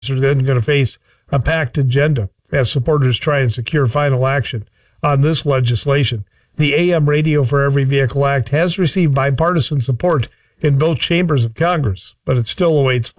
are then going to face a packed agenda as supporters try and secure final action on this legislation. The AM Radio for Every Vehicle Act has received bipartisan support in both chambers of Congress, but it still awaits